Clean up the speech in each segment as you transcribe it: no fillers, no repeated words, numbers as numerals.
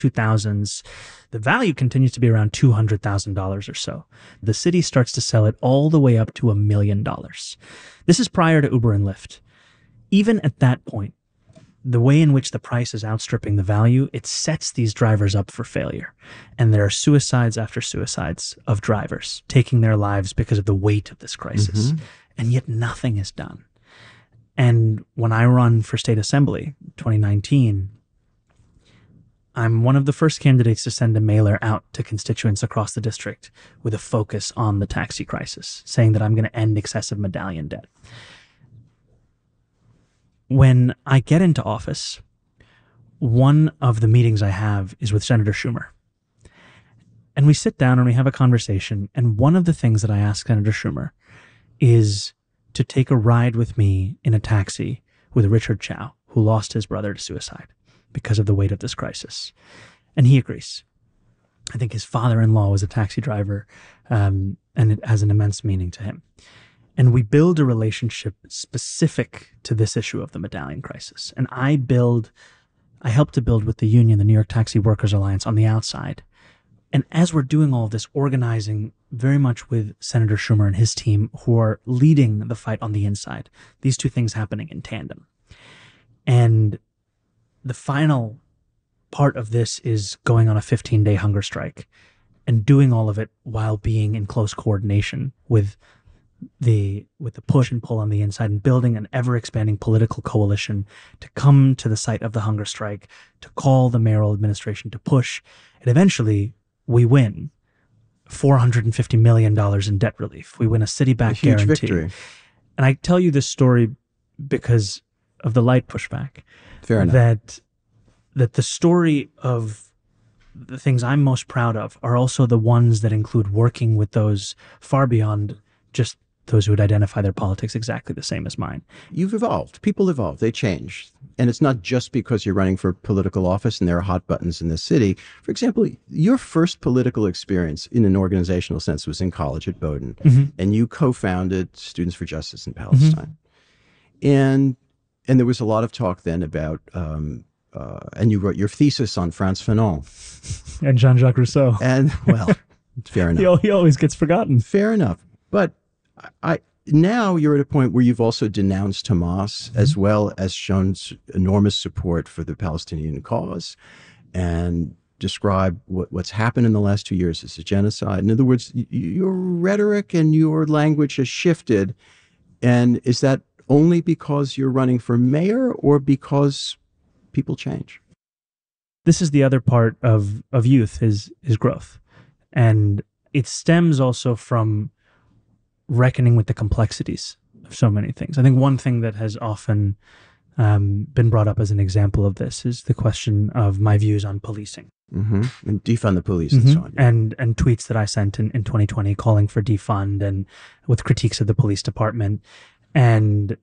2000s, the value continues to be around $200,000 or so. The city starts to sell it all the way up to $1 million. This is prior to Uber and Lyft. Even at that point, the way in which the price is outstripping the value, it sets these drivers up for failure. And there are suicides after suicides of drivers taking their lives because of the weight of this crisis. And yet nothing is done. And when I run for state assembly, 2019, I'm one of the first candidates to send a mailer out to constituents across the district with a focus on the taxi crisis, saying that I'm going to end excessive medallion debt. When I get into office, one of the meetings I have is with Senator Schumer. And we sit down and we have a conversation. And one of the things that I ask Senator Schumer is to take a ride with me in a taxi with Richard Chow, who lost his brother to suicide because of the weight of this crisis. And he agrees. I think his father-in-law was a taxi driver, and it has an immense meaning to him. And we build a relationship specific to this issue of the medallion crisis. And I help to build with the union, the New York Taxi Workers Alliance, on the outside. And as we're doing all of this, organizing very much with Senator Schumer and his team, who are leading the fight on the inside, these two things happening in tandem. And the final part of this is going on a 15-day hunger strike and doing all of it while being in close coordination with the push and pull on the inside, and building an ever-expanding political coalition to come to the site of the hunger strike, to call the mayoral administration to push, and eventually we win $450 million in debt relief. We win a city-backed guarantee. Victory. And I tell you this story because of the light pushback. Fair enough. That the story of the things I'm most proud of are also the ones that include working with those far beyond just those who would identify their politics exactly the same as mine. You've evolved. People evolve. They change. And it's not just because you're running for political office and there are hot buttons in the city. For example, your first political experience in an organizational sense was in college at Bowdoin. And you co-founded Students for Justice in Palestine. And there was a lot of talk then about, and you wrote your thesis on Frantz Fanon. And Jean-Jacques Rousseau. And, well, fair enough. He always gets forgotten. Fair enough. But now you're at a point where you've also denounced Hamas, as well as shown enormous support for the Palestinian cause, and describe what's happened in the last 2 years as a genocide. In other words, your rhetoric and your language has shifted. And is that only because you're running for mayor, or because people change? This is the other part of youth, is growth. And it stems also from reckoning with the complexities of so many things. I think one thing that has often been brought up as an example of this is the question of my views on policing. And defund the police and so on. And tweets that I sent in 2020 calling for defund, and with critiques of the police department. And,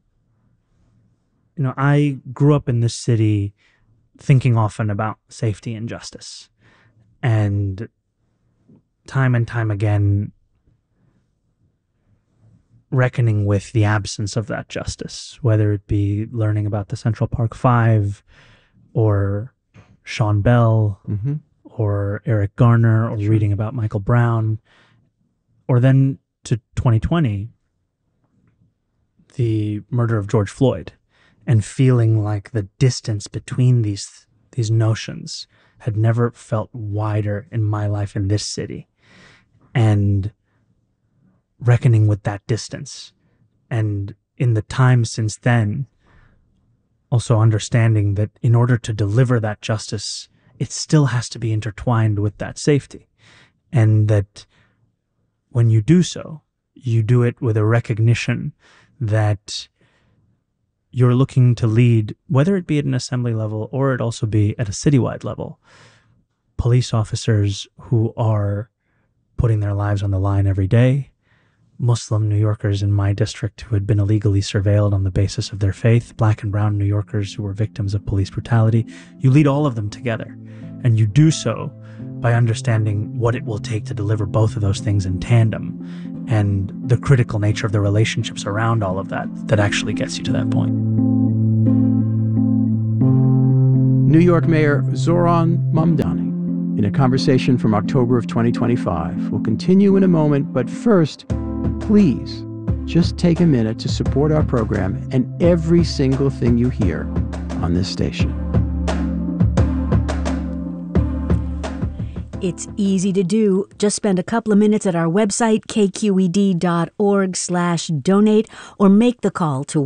I grew up in this city thinking often about safety and justice. And time again, reckoning with the absence of that justice, whether it be learning about the Central Park Five, or Sean Bell, or Eric Garner, or reading about Michael Brown, or then to 2020, the murder of George Floyd, and feeling like the distance between these notions had never felt wider in my life in this city. And reckoning with that distance. And in the time since then, also understanding that in order to deliver that justice, it still has to be intertwined with that safety. And that when you do so, you do it with a recognition that you're looking to lead, whether it be at an assembly level or it also be at a citywide level, police officers who are putting their lives on the line every day, Muslim New Yorkers in my district who had been illegally surveilled on the basis of their faith, Black and brown New Yorkers who were victims of police brutality. You lead all of them together, and you do so by understanding what it will take to deliver both of those things in tandem, and the critical nature of the relationships around all of that actually gets you to that point. New York Mayor Zoran Mamdani in a conversation from October of 2025. We'll continue in a moment, but first, please just take a minute to support our program and every single thing you hear on this station. It's easy to do. Just spend a couple of minutes at our website, kqed.org/donate, or make the call to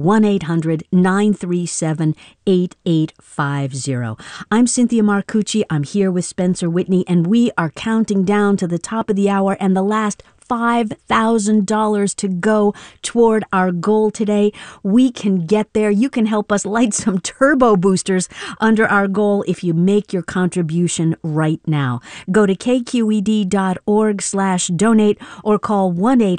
1-800-937-8850. I'm Cynthia Marcucci. I'm here with Spencer Whitney, and we are counting down to the top of the hour and the last $5,000 to go toward our goal today. We can get there. You can help us light some turbo boosters under our goal if you make your contribution right now. Go to kqed.org/donate or call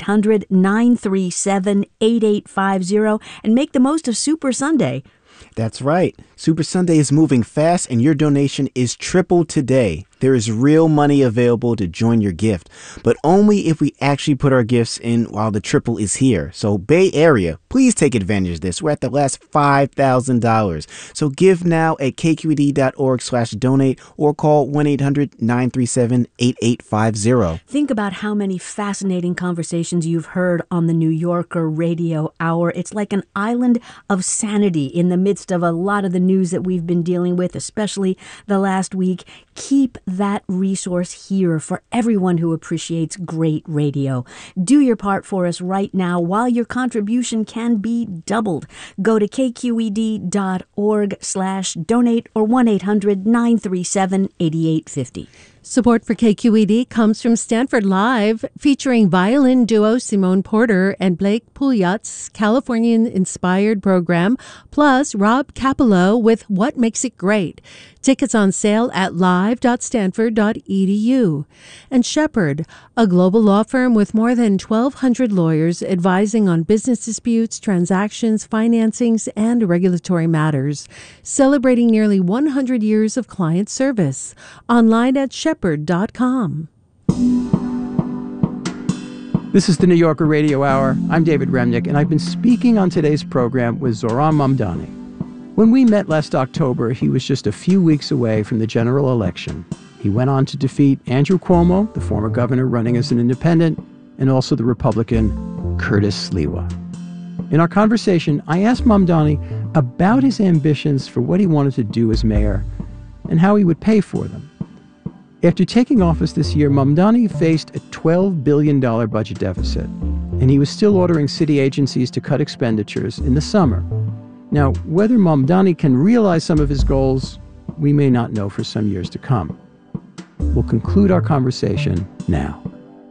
1-800-937-8850 and make the most of Super Sunday. That's right. Super Sunday is moving fast and your donation is triple today. There is real money available to join your gift, but only if we actually put our gifts in while the triple is here. So Bay Area, please take advantage of this. We're at the last $5,000. So give now at kqed.org/donate or call 1-800-937-8850. Think about how many fascinating conversations you've heard on the New Yorker Radio Hour. It's like an island of sanity in the midst of a lot of the news that we've been dealing with, especially the last week. Keep that resource here for everyone who appreciates great radio. Do your part for us right now while your contribution can be doubled. Go to kqed.org/donate or 1-800-937-8850. Support for KQED comes from Stanford Live, featuring violin duo Simone Porter and Blake Pouliot's Californian-inspired program, plus Rob Capello with What Makes It Great. Tickets on sale at live.stanford.edu. And Shepherd, a global law firm with more than 1,200 lawyers advising on business disputes, transactions, financings, and regulatory matters, celebrating nearly 100 years of client service. Online at shepherd.com. This is the New Yorker Radio Hour. I'm David Remnick, and I've been speaking on today's program with Zoran Mamdani. When we met last October, he was just a few weeks away from the general election. He went on to defeat Andrew Cuomo, the former governor running as an independent, and also the Republican Curtis Sliwa. In our conversation, I asked Mamdani about his ambitions for what he wanted to do as mayor and how he would pay for them. After taking office this year, Mamdani faced a $12 billion budget deficit, and he was still ordering city agencies to cut expenditures in the summer. Now, whether Mamdani can realize some of his goals, we may not know for some years to come. We'll conclude our conversation now.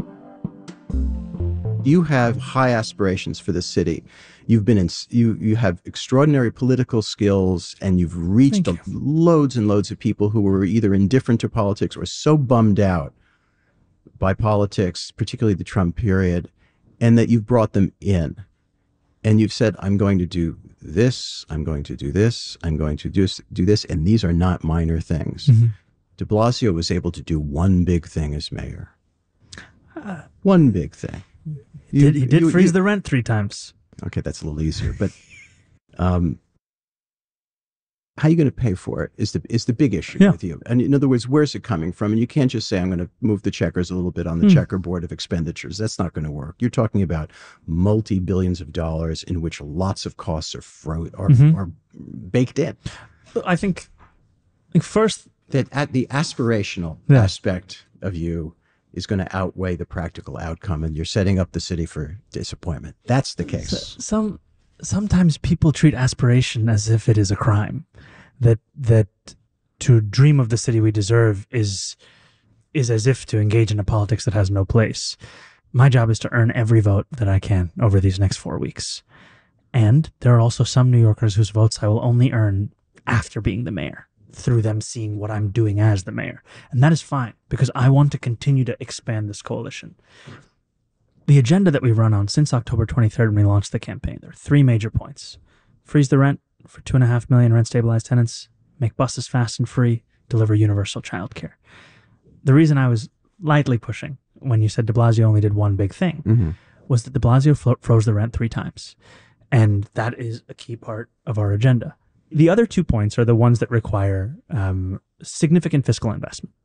You have high aspirations for the city. You've been you have extraordinary political skills, and you've reached loads and loads of people who were either indifferent to politics or so bummed out by politics, particularly the Trump period, and that you've brought them in. And you've said, I'm going to do this, I'm going to do this, I'm going to do this, and these are not minor things. Mm-hmm. De Blasio was able to do one big thing as mayor. One big thing. He did freeze the rent 3 times. Okay, that's a little easier. But how are you going to pay for it is the big issue with you. And in other words, where's it coming from? And you can't just say, I'm going to move the checkers a little bit on the checkerboard of expenditures. That's not going to work. You're talking about multi-billions of dollars in which lots of costs are baked in. I think first that at the aspirational aspect of you is going to outweigh the practical outcome, and you're setting up the city for disappointment. That's the case. Sometimes people treat aspiration as if it is a crime. That to dream of the city we deserve is as if to engage in a politics that has no place. My job is to earn every vote that I can over these next 4 weeks. And there are also some New Yorkers whose votes I will only earn after being the mayor, through them seeing what I'm doing as the mayor. And that is fine, because I want to continue to expand this coalition. The agenda that we run on since October 23rd when we launched the campaign, there are 3 major points. Freeze the rent for 2.5 million rent-stabilized tenants, make buses fast and free, deliver universal childcare. The reason I was lightly pushing when you said de Blasio only did one big thing was that de Blasio froze the rent 3 times. And that is a key part of our agenda. The other 2 points are the ones that require significant fiscal investment.